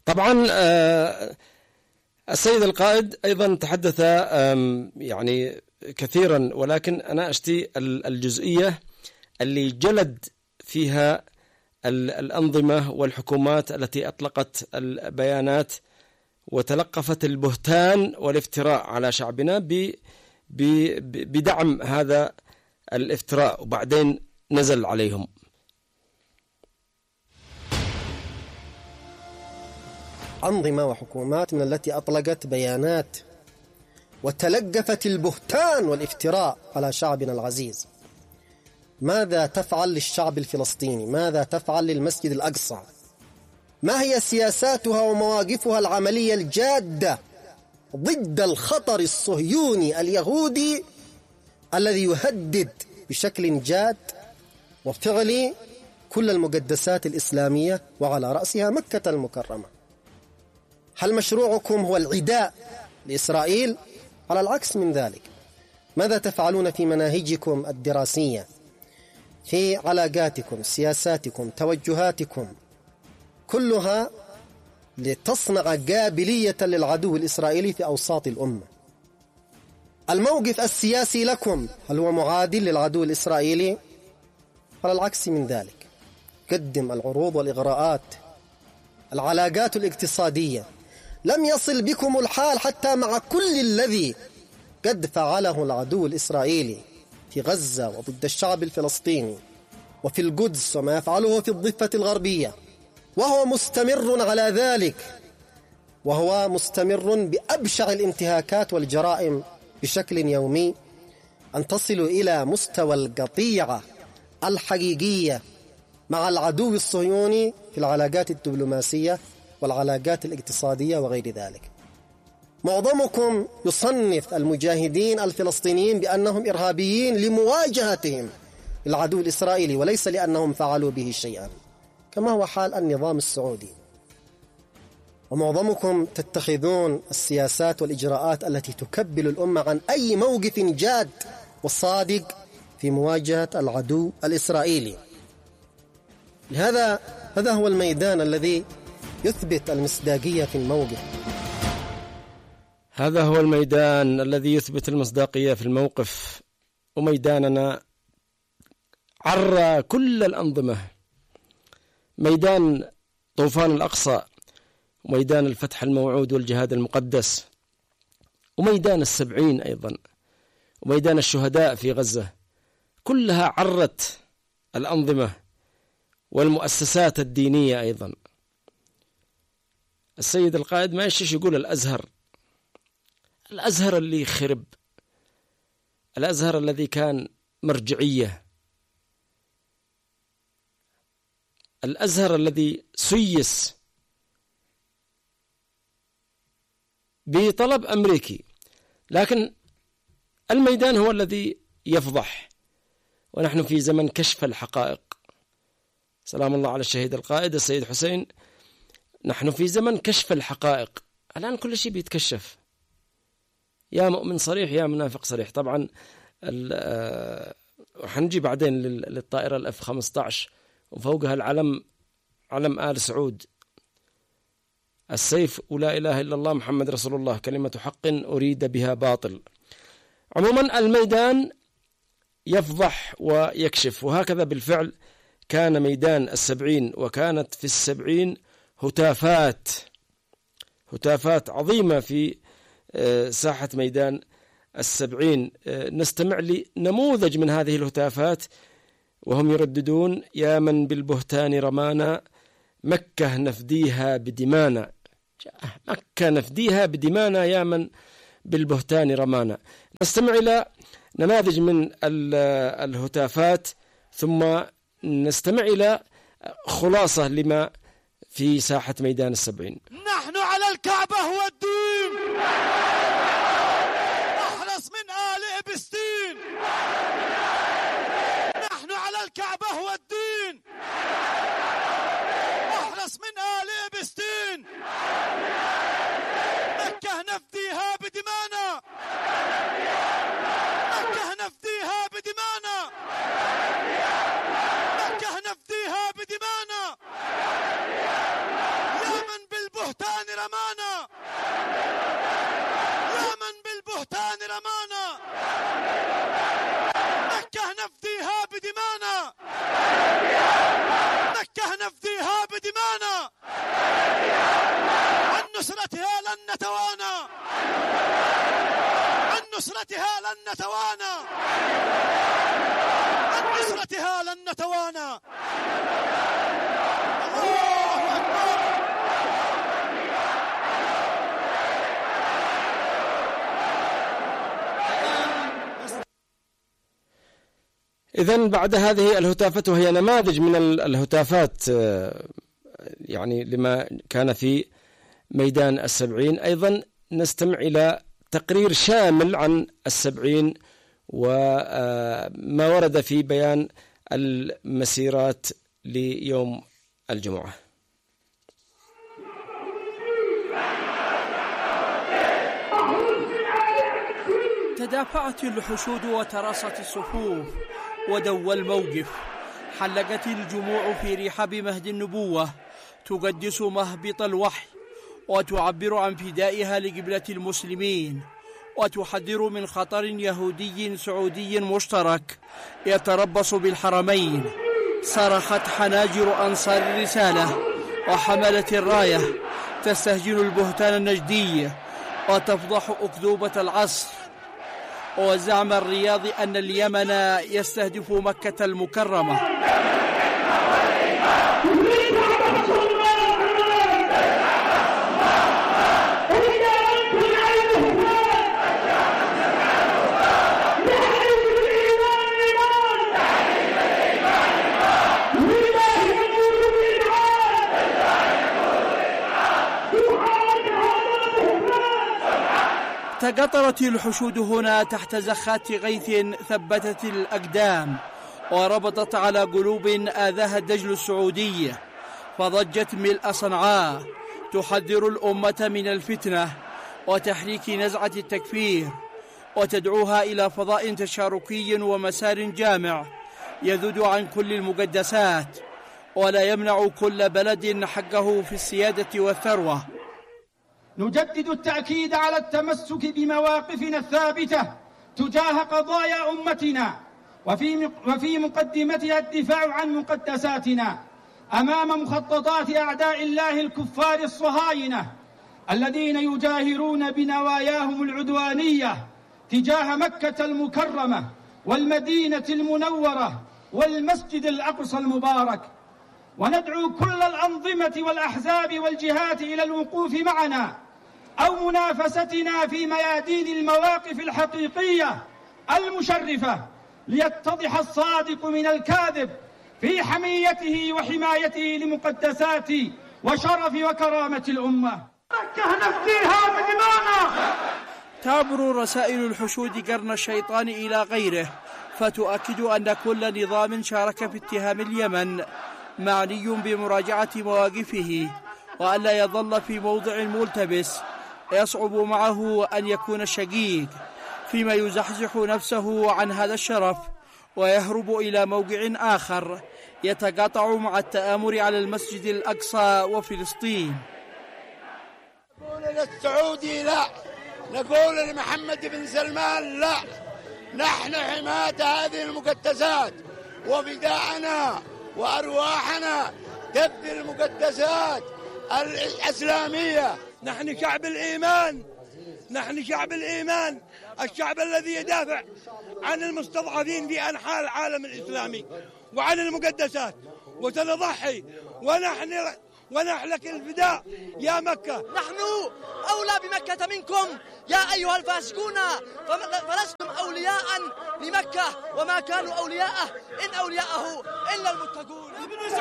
طبعا السيد القائد أيضا تحدث يعني كثيرا، ولكن أنا أشتي الجزئية اللي جلد فيها الأنظمة والحكومات التي أطلقت البيانات وتلقفت البهتان والافتراء على شعبنا بدعم هذا الافتراء، وبعدين نزل عليهم. أنظمة وحكومات من التي أطلقت بيانات وتلقفت البهتان والافتراء على شعبنا العزيز. ماذا تفعل للشعب الفلسطيني؟ ماذا تفعل للمسجد الأقصى؟ ما هي سياساتها ومواقفها العملية الجادة ضد الخطر الصهيوني اليهودي الذي يهدد بشكل جاد وفعلي كل المقدسات الإسلامية وعلى رأسها مكة المكرمة؟ هل مشروعكم هو العداء لإسرائيل؟ على العكس من ذلك. ماذا تفعلون في مناهجكم الدراسية، في علاقاتكم، سياساتكم، توجهاتكم، كلها لتصنع قابلية للعدو الإسرائيلي في أوساط الأمة؟ الموقف السياسي لكم هل هو معادل للعدو الإسرائيلي؟ على العكس من ذلك. قدم العروض والإغراءات، العلاقات الاقتصادية. لم يصل بكم الحال حتى مع كل الذي قد فعله العدو الإسرائيلي في غزة وضد الشعب الفلسطيني وفي القدس وما يفعله في الضفة الغربية، وهو مستمر على ذلك، وهو مستمر بأبشع الانتهاكات والجرائم بشكل يومي، أن تصلوا إلى مستوى القطيعة الحقيقية مع العدو الصهيوني في العلاقات الدبلوماسية والعلاقات الاقتصادية وغير ذلك. معظمكم يصنف المجاهدين الفلسطينيين بأنهم إرهابيين لمواجهتهم العدو الإسرائيلي وليس لأنهم فعلوا به شيئا، كما هو حال النظام السعودي. ومعظمكم تتخذون السياسات والإجراءات التي تكبل الأمة عن أي موقف جاد وصادق في مواجهة العدو الإسرائيلي. هذا هو الميدان الذي يثبت المصداقية في الموقف. هذا هو الميدان الذي يثبت المصداقية في الموقف، وميداننا عرى كل الأنظمة، ميدان طوفان الأقصى، وميدان الفتح الموعود والجهاد المقدس، وميدان السبعين أيضا، وميدان الشهداء في غزة، كلها عرت الأنظمة والمؤسسات الدينية أيضا. السيد القائد ما يشيش يقول الأزهر اللي خرب، الأزهر الذي كان مرجعية، الأزهر الذي سيس بطلب أمريكي، لكن الميدان هو الذي يفضح. ونحن في زمن كشف الحقائق. سلام الله على الشهيد القائد السيد حسين. نحن في زمن كشف الحقائق، الآن كل شيء بيتكشف، يا مؤمن صريح يا منافق صريح. طبعا حنجي بعدين للطائرة الأف 15 وفوقها العلم، علم آل سعود، السيف ولا إله إلا الله محمد رسول الله، كلمة حق أريد بها باطل. عموما الميدان يفضح ويكشف، وهكذا بالفعل كان ميدان السبعين، وكانت في السبعين هتافات عظيمة في ساحة ميدان السبعين. نستمع لنموذج من هذه الهتافات وهم يرددون: يا من بالبهتان رمانا، مكة نفديها بدمانا. مكة نفديها بدمانا، يا من بالبهتان رمانا. نستمع إلى نماذج من الهتافات، ثم نستمع إلى خلاصة لما في ساحة ميدان السبعين. نحن على الكعبة هو الدين، أحرص من آل إبستين. نحن على الكعبة هو الدين، أحرص من آل إبستين. مكة نفديها بدمانا، مكة نفديها بدمانا، مكة نفديها بدمانا. يا من بالبهتان رمانا، يا من بالبهتان رمانا، مكة نفديها بدمانا، مكة نفديها بدمانا، عن نصرتها لن نتوانى، عن نصرتها لن نتوانى، عن نصرتها لن نتوانى. الله أكبر. إذن بعد هذه الهتافات، وهي نماذج من الهتافات يعني لما كان في ميدان السبعين، أيضا نستمع إلى تقرير شامل عن السبعين وما ورد في بيان المسيرات ليوم الجمعة. تدافعت الحشود وتراصت الصفوف ودوى الموقف، حلقت الجموع في رحاب مهد النبوة، تقدس مهبط الوحي وتعبر عن فدائها لقبلة المسلمين، وتحذر من خطر يهودي سعودي مشترك يتربص بالحرمين. صرخت حناجر أنصار الرسالة وحملة الراية تستهجن البهتان النجدي وتفضح أكذوبة العصر، وزعم الرياض أن اليمن يستهدف مكة المكرمة. تقطرت الحشود هنا تحت زخات غيث ثبتت الأقدام، وربطت على قلوب آذاها الدجل السعودي، فضجت ملء صنعاء تحذر الأمة من الفتنة وتحريك نزعة التكفير، وتدعوها إلى فضاء تشاركي ومسار جامع يذود عن كل المقدسات، ولا يمنع كل بلد حقه في السيادة والثروة. نجدد التأكيد على التمسك بمواقفنا الثابتة تجاه قضايا أمتنا، وفي مقدمتها الدفاع عن مقدساتنا أمام مخططات أعداء الله الكفار الصهاينة الذين يجاهرون بنواياهم العدوانية تجاه مكة المكرمة والمدينة المنورة والمسجد الأقصى المبارك. وندعو كل الأنظمة والأحزاب والجهات إلى الوقوف معنا أو منافستنا في ميادين المواقف الحقيقية المشرفة، ليتضح الصادق من الكاذب في حميته وحمايته لمقدسات وشرف وكرامة الأمة. مكة نفديها بدمانا. تعبر رسائل الحشود قرن الشيطان إلى غيره، فتؤكد أن كل نظام شارك في اتهام اليمن معني بمراجعة مواقفه، وألا يظل في موضع ملتبس يصعب معه أن يكون الشقيق، فيما يزحزح نفسه عن هذا الشرف ويهرب إلى موقع آخر يتقاطع مع التآمر على المسجد الأقصى وفلسطين. نقول للسعودي لا، نقول لمحمد بن سلمان لا، نحن حماة هذه المقدسات وفداءنا وأرواحنا تبدي المقدسات الإسلامية. نحن شعب الإيمان، نحن شعب الإيمان، الشعب الذي يدافع عن المستضعفين في أنحاء العالم الإسلامي وعن المقدسات، وسنضحي ونحلك الفداء يا مكة. نحن أولى بمكة منكم يا أيها الفاسقون، فلستم أولياء لمكة وما كانوا أولياءه إن أولياءه إلا المتقون.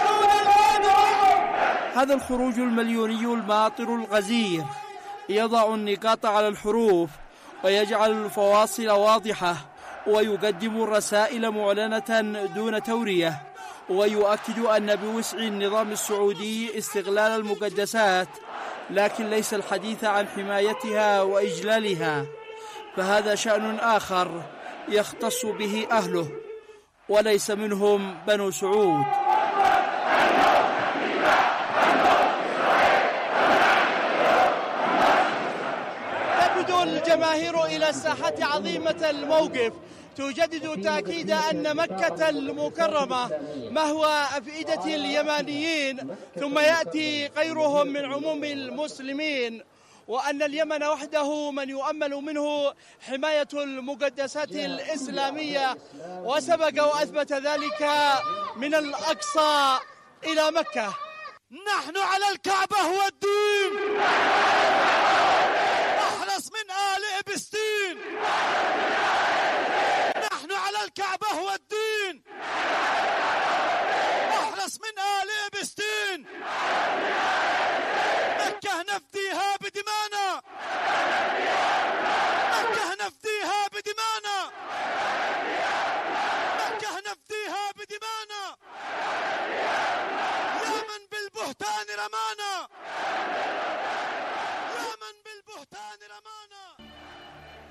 هذا الخروج المليوني الماطر الغزير يضع النقاط على الحروف ويجعل الفواصل واضحة، ويقدم الرسائل معلنة دون تورية، ويؤكد أن بوسع النظام السعودي استغلال المقدسات، لكن ليس الحديث عن حمايتها وإجلالها، فهذا شأن آخر يختص به أهله وليس منهم بنو سعود. الجماهير إلى الساحة عظيمة الموقف تجدد تأكيد أن مكة المكرمة مهوى أفئدة اليمانيين، ثم يأتي غيرهم من عموم المسلمين، وأن اليمن وحده من يؤمل منه حماية المقدسات الإسلامية، وسبق وأثبت ذلك من الأقصى إلى مكة. نحن على الكعبة والدين، أحرص من آل إبستين. نحن على الكعبة والدين، أحرص من آل إبستين. مكة نفديها بدمانا، مكة نفديها بدمانا، مكة نفديها بدمانا. يا من بالبهتان رمانا، يا من بالبهتان رمانا.